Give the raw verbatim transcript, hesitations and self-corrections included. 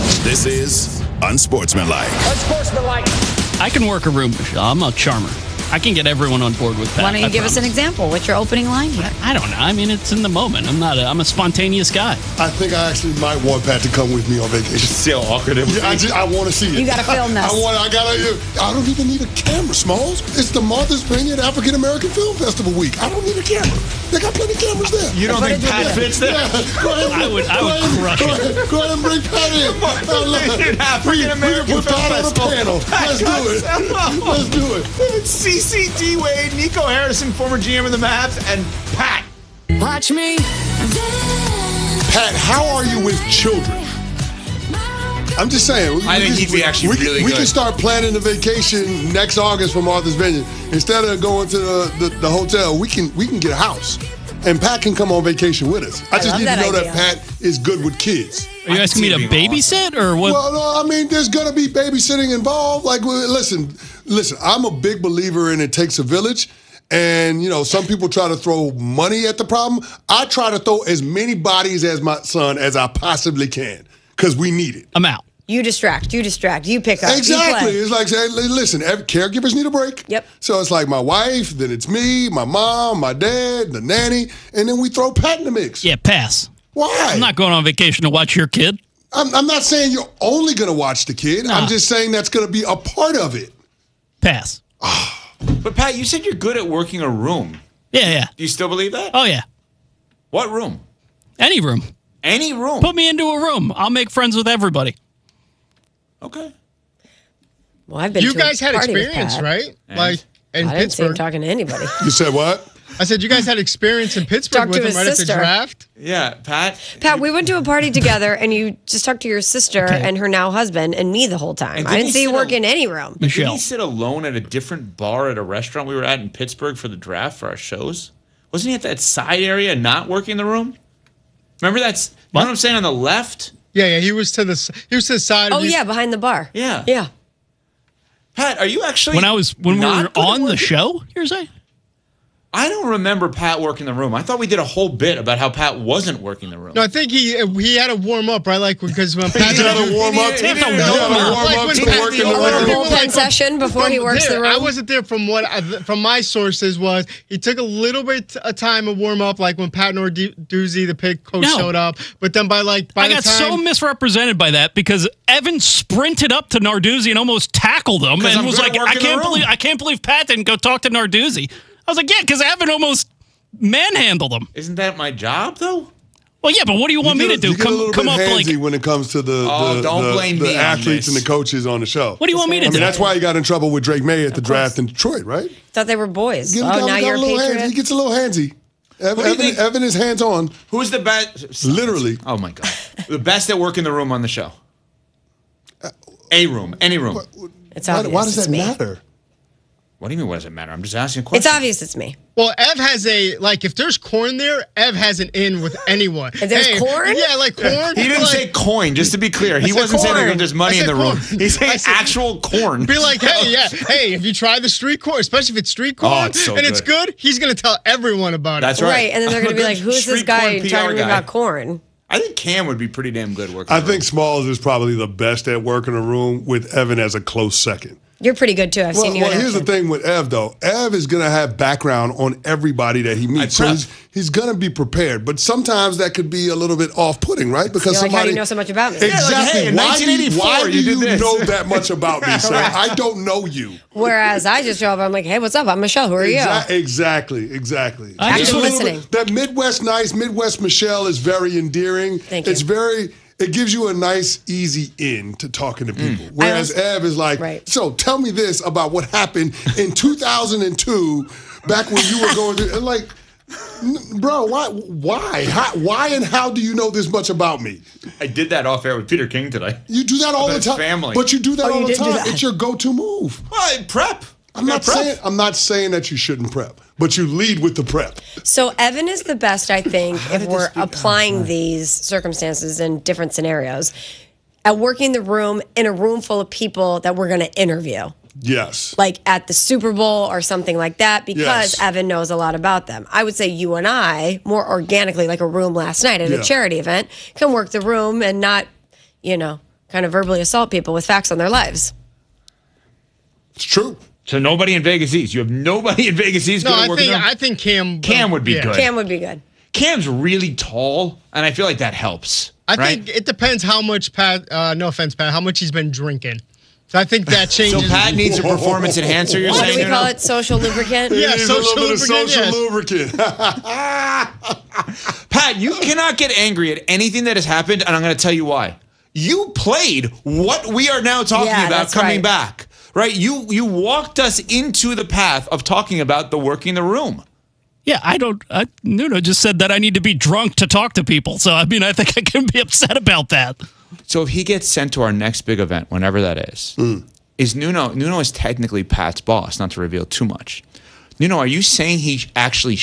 This is Unsportsmanlike. Unsportsmanlike. I can work a room, Michelle. I'm a charmer. I can get everyone on board with that. Why don't you I give promise. us an example? What's your opening line here? I, I don't know. I mean, it's in the moment. I'm not. A, I'm a spontaneous guy. I think I actually might want Pat to come with me on vacation. See how awkward it was. Yeah, I, just, I want to see it. You got to film this. I want. I got. I don't even need a camera, Smalls. It's the Martha's Vineyard African American Film Festival week. I don't need a camera. They got plenty of cameras there. You don't think Pat fits there? Yeah, go ahead, I would- I would go ahead, crush go it. Ahead, go ahead and bring Pat in. African American We can put Pat on the Film panel. Let's do it. Let's do it. It's C C D Wade, Nico Harrison, former G M of the Mavs, and Pat. Watch me. Pat, how are you with children? I'm just saying. We, I we think can- he'd be actually we can- really We good. can start planning the vacation next August for Martha's Vineyard. Instead of going to the, the, the hotel, we can we can get a house. And Pat can come on vacation with us. I, I just love need that to know idea. that Pat is good with kids. Are you asking me to Being awesome. babysit or what? Well, no, I mean, there's going to be babysitting involved. Like, well, listen, listen, I'm a big believer in it takes a village. And, you know, some people try to throw money at the problem. I try to throw as many bodies as my son as I possibly can because we need it. I'm out. You distract. You distract. You pick up. You Exactly. play. It's like, say, listen, every, caregivers need a break. Yep. So it's like my wife, then it's me, my mom, my dad, the nanny, and then we throw Pat in the mix. Yeah, pass. Why? I'm not going on vacation to watch your kid. I'm, I'm not saying you're only going to watch the kid. Nah. I'm just saying that's going to be a part of it. Pass. But Pat, you said you're good at working a room. Yeah, yeah. Do you still believe that? Oh, yeah. What room? Any room. Any room. Put me into a room. I'll make friends with everybody. Okay. Well, I've been You to guys a had party with experience, Pat. right? Like in I didn't see him Pittsburgh. talking to anybody. You said what? I said you guys had experience in Pittsburgh Talked with to him his right at sister. the draft. Yeah, Pat. Pat, we went to a party together, and you just talked to your sister Okay. and her now husband and me the whole time. And I did didn't he see you sit work al- in any room. Did Michelle. he sit alone at a different bar at a restaurant we were at in Pittsburgh for the draft for our shows? Wasn't he at that side area not working the room? Remember that's you What? know what I'm saying on the left? Yeah, yeah. He was to the s- he was to the side. Oh of you. yeah, behind the bar. Yeah. Yeah. Pat, are you actually When I was when we not were good at on the working? show, you're saying? I don't remember Pat working the room. I thought we did a whole bit about how Pat wasn't working the room. No, I think he he had to warm up, right? Like because when Pat You got to warm up. He You didn't- got he to didn't- warm Like up when to Pat- work in the a little room. bit Bullpen like- session before he from works there, the room. I wasn't there. From what I, from my sources was he took a little bit of time to warm up, like when Pat Narduzzi, the pig coach, No. showed up. But then by like by I the got time so misrepresented by that because Evan sprinted up to Narduzzi and almost tackled him 'Cause and I'm was good like, at "I working the can't room." believe I can't believe Pat didn't go talk to Narduzzi." I was like, "Yeah, because Evan almost manhandled him." Isn't that my job though? Well, yeah, but what do you want You me get to a- do? you get a Come little come bit up like handsy when it comes to the, Oh, the, don't the, blame the me on athletes this. and the coaches on the show. what do you want me to I do? mean, that's why he got in trouble with Drake May at the draft in Detroit, right? Thought they were boys. He Oh, got- now got you're a a little handsy. patriot. He gets a little handsy. Ev- What do you Evan, think- Evan is hands on, Who's the best? literally. Oh my god, the best at working the room on the show. A room, any room. It's Why, obvious. why does it's that me. matter? What do you mean? What does it matter? I'm just asking a question. It's obvious it's me. Well, Ev has a like if there's corn there, Ev has an in with anyone. If there's corn? Yeah, like corn. He didn't like, say coin, just to be clear. He said wasn't saying corn. like if there's money I in said the room. corn. He's saying I said- actual corn. Be like, hey, yeah, hey, if you try the street corn, especially if it's street corn Oh, it's so and it's good. good, he's gonna tell everyone about That's it. right. Right. And then they're I'm going to a be like, good who's this street guy corn P R talking guy. about corn? I think Cam would be pretty damn good working. I the think room. Smalls is probably the best at working a room with Evan as a close second. You're pretty good, too. I've Well, seen you well in here's the action. thing with Ev, though. Ev is going to have background on everybody that he meets. So prep. he's, he's going to be prepared. But sometimes that could be a little bit off-putting, right? Because You're like, somebody, how do you know so much about me? Yeah, like, Exactly. hey, in why do you, nineteen eighty-four, why do you did you this. know that much about me, sir? I don't know you. Whereas I just show up, I'm like, hey, what's up? I'm Michelle. Who are you? Exa- Exactly, exactly. I Just just- a little listening. bit- that Midwest nice, Midwest Michelle is very endearing. Thank you. It's very, it gives you a nice, easy in to talking to people. Whereas also- Ev is like, Right. so tell me this about what happened in two thousand two, back when you were going to, like, n- bro, why, why, how, why, and how do you know this much about me? I did that off air with Peter King today. You do that all About the his time. family. But you do that Oh, all you the did do time. that. It's your go-to move. Well, I prep. I'm not prep. saying I'm not saying that you shouldn't prep, but you lead with the prep. So Evan is the best, I think, if did we're this be- oh, applying these circumstances in different scenarios, at working the room in a room full of people that we're going to interview, Yes. like at the Super Bowl or something like that, because Yes. Evan knows a lot about them. I would say you and I, more organically, like a room last night at Yeah. a charity event, can work the room and not, you know, kind of verbally assault people with facts on their lives. It's true. So nobody in Vegas East. You have nobody in Vegas East. No, good at I working think there? I think Cam Cam would be good. Cam would be good. Cam's really tall, and I feel like that helps. I right? think it depends how much Pat. Uh, no offense, Pat. How much he's been drinking. So I think that changes. So Pat needs a performance enhancer. You're What do saying? we you call know? it? Social lubricant? Yeah, It is social a little bit of lubricant, social yes. lubricant. Pat, you cannot get angry at anything that has happened, and I'm going to tell you why. You played what we are now talking Yeah, about that's coming right. back, right? You you walked us into the path of talking about the working the room. Yeah, I don't. Uh, Nuno just said that I need to be drunk to talk to people. So, I mean, I think I can be upset about that. So if he gets sent to our next big event, whenever that is, is Nuno? Nuno is technically Pat's boss. Not to reveal too much. Nuno, are you saying he actually